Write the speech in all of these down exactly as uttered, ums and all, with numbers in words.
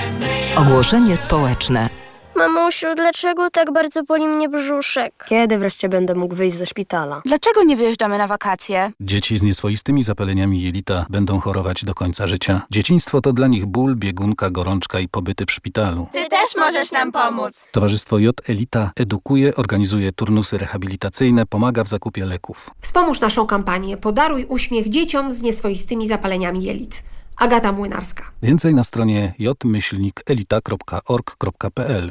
Ogłoszenie społeczne. Mamusiu, dlaczego tak bardzo boli mnie brzuszek? Kiedy wreszcie będę mógł wyjść ze szpitala? Dlaczego nie wyjeżdżamy na wakacje? Dzieci z nieswoistymi zapaleniami jelita będą chorować do końca życia. Dzieciństwo to dla nich ból, biegunka, gorączka i pobyty w szpitalu. Ty też możesz nam pomóc. Towarzystwo J Elita edukuje, organizuje turnusy rehabilitacyjne, pomaga w zakupie leków. Wspomóż naszą kampanię Podaruj uśmiech dzieciom z nieswoistymi zapaleniami jelit. Agata Młynarska. Więcej na stronie j myślnik elita kropka org kropka p l.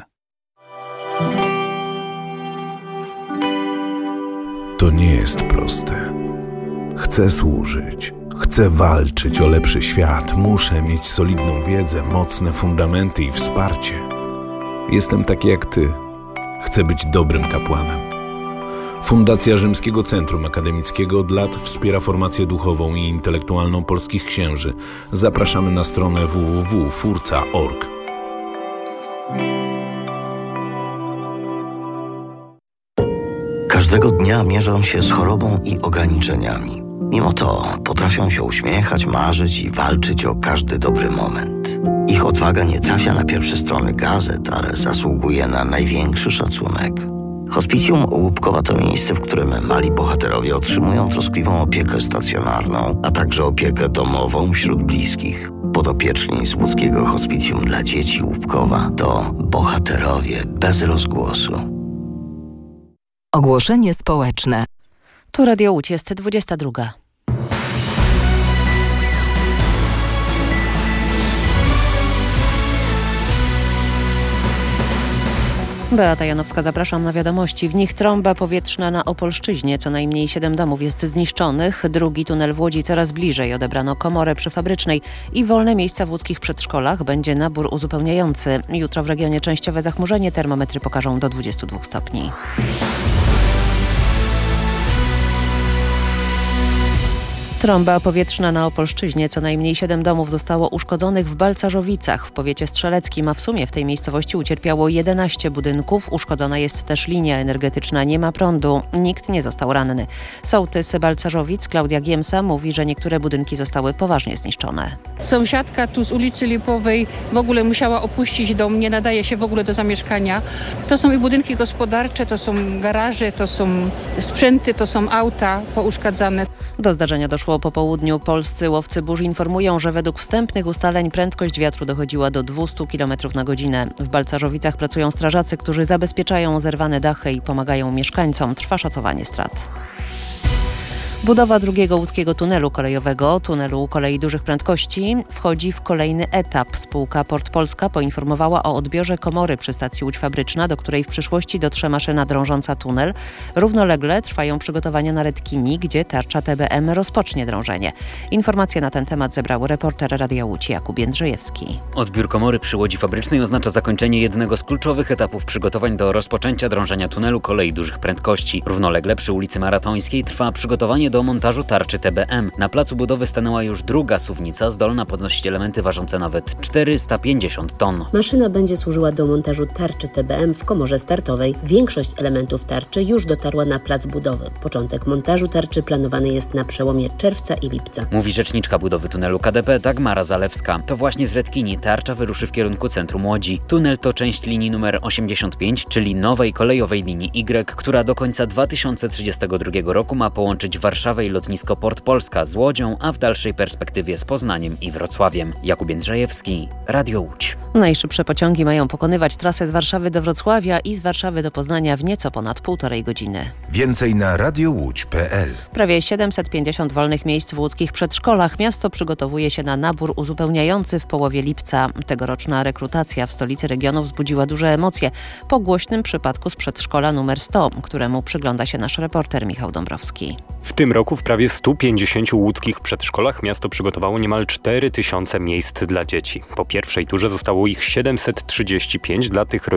To nie jest proste. Chcę służyć. Chcę walczyć o lepszy świat. Muszę mieć solidną wiedzę, mocne fundamenty i wsparcie. Jestem taki jak ty. Chcę być dobrym kapłanem. Fundacja Rzymskiego Centrum Akademickiego od lat wspiera formację duchową i intelektualną polskich księży. Zapraszamy na stronę w w w kropka furca kropka org. Każdego dnia mierzą się z chorobą i ograniczeniami. Mimo to potrafią się uśmiechać, marzyć i walczyć o każdy dobry moment. Ich odwaga nie trafia na pierwsze strony gazet, ale zasługuje na największy szacunek. Hospicjum Łupkowa to miejsce, w którym mali bohaterowie otrzymują troskliwą opiekę stacjonarną, a także opiekę domową wśród bliskich. Podopieczni z łódzkiego Hospicjum dla Dzieci Łupkowa to bohaterowie bez rozgłosu. Ogłoszenie społeczne. Tu Radio Łódź, jest dwudziesta druga. Beata Janowska, zapraszam na wiadomości. W nich trąba powietrzna na Opolszczyźnie. Co najmniej siedem domów jest zniszczonych. Drugi tunel w Łodzi coraz bliżej. Odebrano komorę przy Fabrycznej i wolne miejsca w łódzkich przedszkolach. Będzie nabór uzupełniający. Jutro w regionie częściowe zachmurzenie. Termometry pokażą do dwudziestu dwóch stopni. Trąba powietrzna na Opolszczyźnie. Co najmniej siedem domów zostało uszkodzonych w Balcarzowicach w powiecie strzeleckim, a w sumie w tej miejscowości ucierpiało jedenaście budynków. Uszkodzona jest też linia energetyczna, nie ma prądu. Nikt nie został ranny. Sołtys Balcarzowic Klaudia Giemsa mówi, że niektóre budynki zostały poważnie zniszczone. Sąsiadka tu z ulicy Lipowej w ogóle musiała opuścić dom, nie nadaje się w ogóle do zamieszkania. To są i budynki gospodarcze, to są garaże, to są sprzęty, to są auta pouszkadzane. Do zdarzenia doszło po południu. Polscy łowcy burz informują, że według wstępnych ustaleń prędkość wiatru dochodziła do dwieście kilometrów na godzinę. W Balcarzowicach pracują strażacy, którzy zabezpieczają zerwane dachy i pomagają mieszkańcom. Trwa szacowanie strat. Budowa drugiego łódzkiego tunelu kolejowego, tunelu kolei dużych prędkości, wchodzi w kolejny etap. Spółka Port Polska poinformowała o odbiorze komory przy stacji Łódź Fabryczna, do której w przyszłości dotrze maszyna drążąca tunel. Równolegle trwają przygotowania na Redkini, gdzie tarcza T B M rozpocznie drążenie. Informacje na ten temat zebrał reporter Radia Łódź Jakub Jędrzejewski. Odbiór komory przy Łodzi Fabrycznej oznacza zakończenie jednego z kluczowych etapów przygotowań do rozpoczęcia drążenia tunelu kolei dużych prędkości. Równolegle przy ulicy Maratońskiej trwa przygotowanie do montażu tarczy T B M. Na placu budowy stanęła już druga suwnica, zdolna podnosić elementy ważące nawet czterysta pięćdziesiąt ton. Maszyna będzie służyła do montażu tarczy T B M w komorze startowej. Większość elementów tarczy już dotarła na plac budowy. Początek montażu tarczy planowany jest na przełomie czerwca i lipca. Mówi rzeczniczka budowy tunelu K D P Dagmara Zalewska. To właśnie z Redkini tarcza wyruszy w kierunku centrum Łodzi. Tunel to część linii numer osiemdziesiąt pięć, czyli nowej kolejowej linii Y, która do końca dwa tysiące trzydziestego drugiego roku ma połączyć Warszawę i lotnisko Port Polska z Łodzią, a w dalszej perspektywie z Poznaniem i Wrocławiem. Jakub Jędrzejewski, Radio Łódź. Najszybsze pociągi mają pokonywać trasę z Warszawy do Wrocławia i z Warszawy do Poznania w nieco ponad półtorej godziny. Więcej na radiowódź kropka p l. Prawie siedemset pięćdziesiąt wolnych miejsc w łódzkich przedszkolach. Miasto przygotowuje się na nabór uzupełniający w połowie lipca. Tegoroczna rekrutacja w stolicy regionu wzbudziła duże emocje po głośnym przypadku z przedszkola numer sto, któremu przygląda się nasz reporter Michał Dąbrowski. W tym roku w prawie stu pięćdziesięciu łódzkich przedszkolach miasto przygotowało niemal cztery tysiące miejsc dla dzieci. Po pierwszej turze zostało ich siedemset trzydzieści pięć dla tych rodziców,